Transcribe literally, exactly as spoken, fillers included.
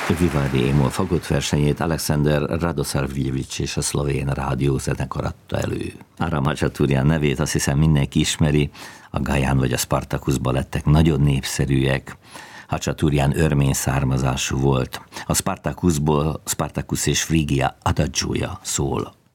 Vivaldi Émol fagott versenyét Alexander Radosavljevics és a szlovén rádiózenekar adta elő. Aram Hacsaturian nevét azt hiszem mindenki ismeri, a Gaján vagy a Spartacusban lettek nagyon népszerűek. Hacsaturian örmény származású volt. A Spartacusból Spartacus és Phrygia adagiója szól.